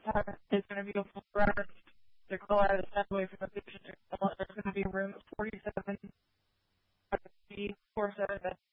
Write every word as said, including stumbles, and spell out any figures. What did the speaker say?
time is going to be a full rest to call out a step away from the patient. There's going to be room forty-seven, four seven.